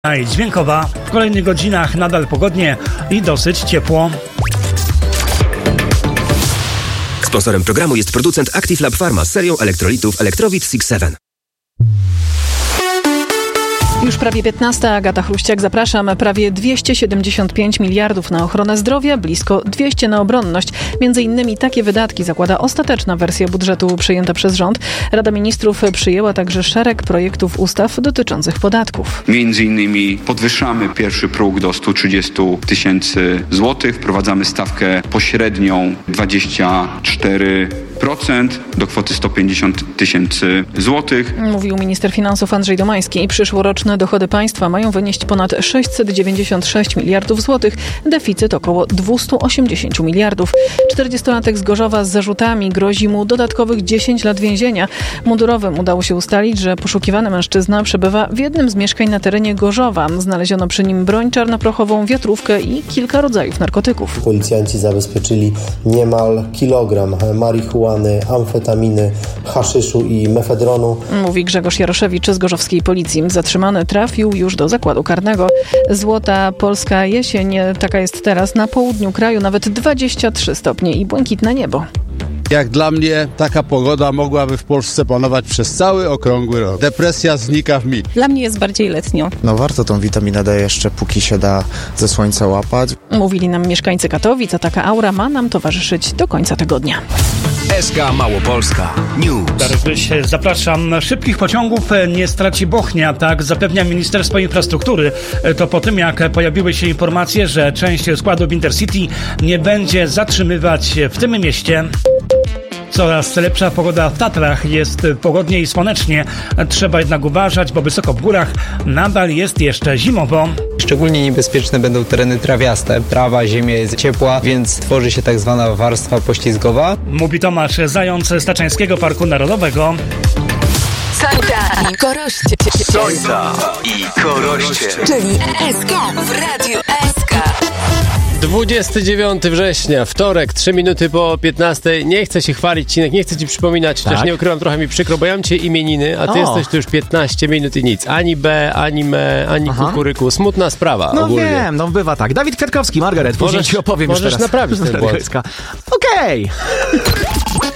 i dźwiękowa. W kolejnych godzinach nadal pogodnie i dosyć ciepło. Sponsorem programu jest producent Active Lab Pharma z serią elektrolitów Electrowit 6-7. Już prawie 15, Agata Chruściak, zapraszam. Prawie 275 miliardów na ochronę zdrowia, blisko 200 na obronność. Między innymi takie wydatki zakłada ostateczna wersja budżetu przyjęta przez rząd. Rada Ministrów przyjęła także szereg projektów ustaw dotyczących podatków. Między innymi podwyższamy pierwszy próg do 130 tysięcy złotych, wprowadzamy stawkę pośrednią 24% do kwoty 150 tysięcy złotych. Mówił minister finansów Andrzej Domański. Przyszłoroczne dochody państwa mają wynieść ponad 696 miliardów złotych, deficyt około 280 miliardów. 40-latek z Gorzowa z zarzutami grozi mu dodatkowych 10 lat więzienia. Mundurowym udało się ustalić, że poszukiwany mężczyzna przebywa w jednym z mieszkań na terenie Gorzowa. Znaleziono przy nim broń czarnoprochową, wiatrówkę i kilka rodzajów narkotyków. Policjanci zabezpieczyli niemal kilogram marihuany, amfetaminy, haszyszu i mefedronu. Mówi Grzegorz Jaroszewicz z gorzowskiej policji. Zatrzymany trafił już do zakładu karnego. Złota polska jesień, taka jest teraz na południu kraju, nawet 23 stopnie i błękitne niebo. Jak dla mnie taka pogoda mogłaby w Polsce panować przez cały okrągły rok. Depresja znika w mig. Dla mnie jest bardziej letnio. No warto tą witaminę D jeszcze póki się da ze słońca łapać. Mówili nam mieszkańcy Katowic, a taka aura ma nam towarzyszyć do końca tygodnia. SK Małopolska News. Zapraszam. Szybkich pociągów nie straci Bochnia, tak zapewnia Ministerstwo Infrastruktury. To po tym, jak pojawiły się informacje, że część składów Intercity nie będzie zatrzymywać w tym mieście. Coraz lepsza pogoda w Tatrach, jest pogodnie i słonecznie. Trzeba jednak uważać, bo wysoko w górach nadal jest jeszcze zimowo. Szczególnie niebezpieczne będą tereny trawiaste. Trawa, ziemia jest ciepła, więc tworzy się tak zwana warstwa poślizgowa. Mówi Tomasz Zając z Tatrzańskiego Parku Narodowego. Sojta i Koroście. Sojta i Koroście. Czyli SK w Radiu SK. 29 września, wtorek, 3 minuty po 15. Nie chcę się chwalić, Cinek, nie chcę Ci przypominać, chociaż nie ukrywam, trochę mi przykro, bo ja mam Cię imieniny, a Ty jesteś tu już 15 minut i nic. Ani B, ani me, ani kukuryku. Smutna sprawa ogólnie. Wiem, bywa tak. Dawid Kwiatkowski, Margaret, później Ci opowiem już teraz. Możesz naprawić ten błąd. Okej.